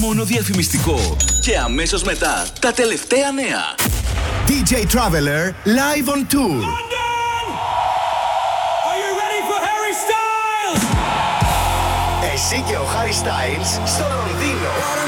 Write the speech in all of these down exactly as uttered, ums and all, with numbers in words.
μόνο διαφημιστικό. Και αμέσως μετά τα τελευταία νέα. ντι τζέι Traveler live on tour. London! Are you ready for Harry Styles? Εσύ και ο Harry Styles στο Λονδίνο.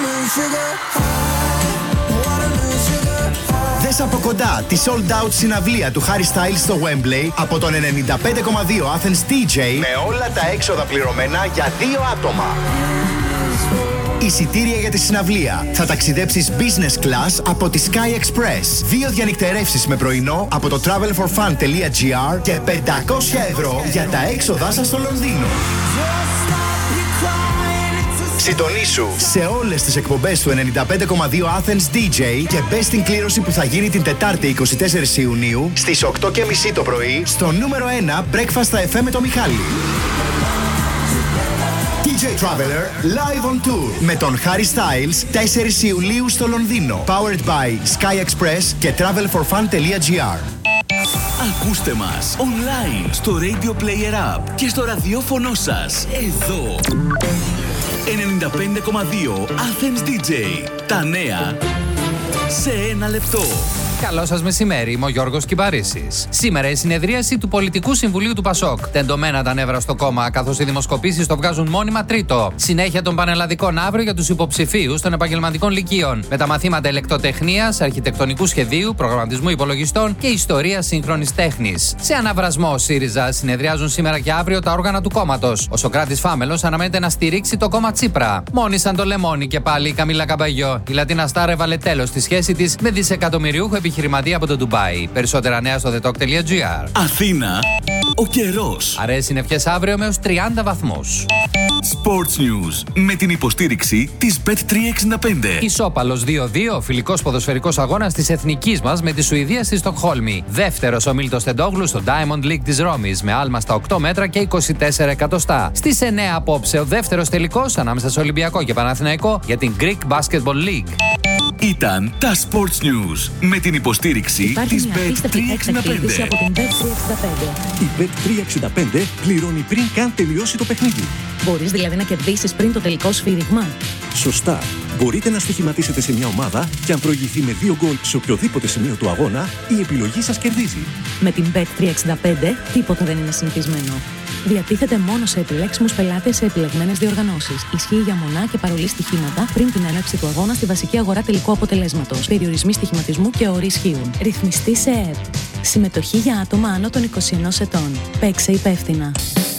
Δες από κοντά τη sold out συναυλία του Harry Styles στο Wembley από τον ενενήντα πέντε κόμμα δύο Athens ντι τζέι με όλα τα έξοδα πληρωμένα για δύο άτομα. Εισιτήρια για τη συναυλία. Θα ταξιδέψεις business class από τη Sky Express. Δύο διανυκτερεύσεις με πρωινό από το travel for fun τελεία τζι άρ και πεντακόσια ευρώ για τα έξοδά σας στο Λονδίνο. Συντονίσου σε όλες τις εκπομπές του ενενήντα πέντε κόμμα δύο Athens ντι τζέι και μπες στην κλήρωση που θα γίνει την Τετάρτη εικοστή τέταρτη Ιουνίου στις οκτώ και μισή το πρωί στο νούμερο ένα Breakfast στα εφ εμ με το Μιχάλη. ντι τζέι Traveler live on tour με τον Harry Styles τέσσερις Ιουλίου στο Λονδίνο. Powered by Sky Express και travel for fun τελεία τζι άρ. Ακούστε μας online στο Radio Player App και στο ραδιόφωνο σας εδώ. ενενήντα πέντε κόμμα δύο Athens ντι τζέι. Τα νέα σε ένα λεπτό. Καλό σας μεσημέρι, είμαι ο Γιώργος Κιμπαρίσης. Σήμερα η συνεδρίαση του Πολιτικού Συμβουλίου του Πασόκ. Τεντωμένα τα νεύρα στο κόμμα, καθώς οι δημοσκοπήσεις το βγάζουν μόνιμα τρίτο. Συνέχεια των πανελλαδικών αύριο για τους υποψηφίους των επαγγελματικών λυκείων. Με τα μαθήματα ηλεκτροτεχνίας, αρχιτεκτονικού σχεδίου, προγραμματισμού υπολογιστών και ιστορία σύγχρονης τέχνης. Σε αναβρασμό ΣΥΡΙΖΑ συνεδριάζουν σήμερα και αύριο τα όργανα του κόμματος. Ο Σωκράτης Φάμελος αναμένεται να στηρίξει το κόμμα Τσίπρα. Μόνη σαν το λεμόνι και πάλι η Καμίλα Καμπαγιό. Η Λατίνα Στάρ έβαλε τέλος στη σχέση της με δισεκατομμυριούχο επιχειρηματία από το Ντουμπάι. Περισσότερα νέα στο thetalk τελεία τζι άρ. Αθήνα, ο καιρός. Αραιές συννεφιές αύριο με έως τριάντα βαθμούς. Sports News με την υποστήριξη της μπετ τριακόσια εξήντα πέντε. Ισόπαλος δύο δύο, φιλικός ποδοσφαιρικός αγώνας της εθνικής μας με τη Σουηδία στη Στοκχόλμη. Δεύτερος ο Μίλτος Τεντόγλου στο Diamond League της Ρώμης με άλμα στα οκτώ μέτρα και είκοσι τέσσερα εκατοστά. Στις εννέα απόψε ο δεύτερος τελικός ανάμεσα σε Ολυμπιακό και Παναθηναϊκό για την Greek Basketball League. Ήταν τα Sports News με την υποστήριξη της μπετ τριακόσια εξήντα πέντε. Από την μπετ τριακόσια εξήντα πέντε. Η μπετ τριακόσια εξήντα πέντε πληρώνει πριν καν τελειώσει το παιχνίδι. Μπορείς δηλαδή να κερδίσεις πριν το τελικό σφύριγμα. Σωστά. Μπορείτε να στοιχηματίσετε σε μια ομάδα και αν προηγηθεί με δύο γκολ σε οποιοδήποτε σημείο του αγώνα, η επιλογή σας κερδίζει. Με την μπετ τριακόσια εξήντα πέντε τίποτα δεν είναι συνηθισμένο. Διατίθεται μόνο σε επιλέξιμους πελάτες σε επιλεγμένες διοργανώσεις. Ισχύει για μονά και παρολί στοιχήματα πριν την έναρξη του αγώνα στη βασική αγορά τελικού αποτελέσματος. Περιορισμοί στοιχηματισμού και όροι ισχύουν. Ρυθμιστή σε ΕΕΠ. Συμμετοχή για άτομα άνω των είκοσι ενός ετών. Παίξε υπεύθυνα.